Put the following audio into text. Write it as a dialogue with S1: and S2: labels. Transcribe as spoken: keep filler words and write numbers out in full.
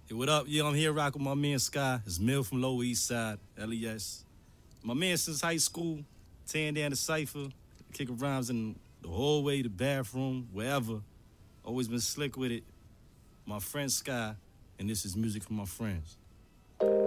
S1: Hey, what up? Yeah, I'm here rocking with my man Sky. It's Mill from Lower East Side, L E S. My man since high school, tearing down the cipher, kicking rhymes in the hallway, the bathroom, wherever. Always been slick with it. My friend Sky, and this is music for my friends.